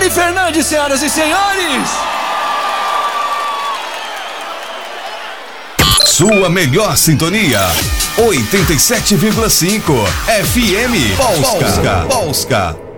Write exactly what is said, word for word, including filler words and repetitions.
Mari Fernandes, senhoras e senhores! Sua melhor sintonia, oitenta e sete vírgula cinco F M Polska. Polska.